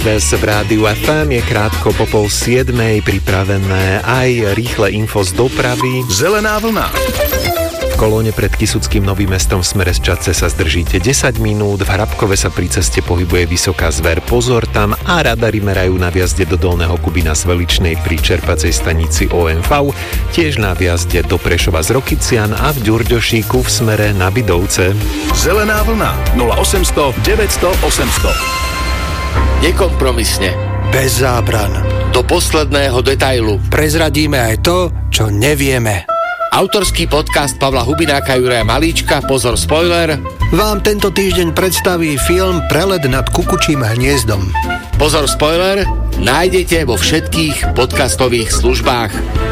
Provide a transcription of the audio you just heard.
Dnes v Rádiu FM je krátko po 6:30 pripravené aj rýchle info z dopravy. Zelená vlna. V kolóne pred Kysuckým Novým Mestom v smere z Čadce sa zdržíte 10 minút, v Hrabkove sa pri ceste pohybuje vysoká zver, pozor tam, a radary merajú na vjazde do Dolného Kubina z Veličnej pri čerpacej stanici OMV, tiež na vjazde do Prešova z Rokycian a v Ďurďošíku v smere na Bidovce. Zelená vlna 0800 900 800. Nekompromisne. Bez zábran. Do posledného detailu. Prezradíme aj to, čo nevieme. Autorský podcast Pavla Hubináka, Juraja Malíčka, pozor spoiler, vám tento týždeň predstaví film Prelet nad kukučím hniezdom. pozor spoiler, nájdete vo všetkých podcastových službách.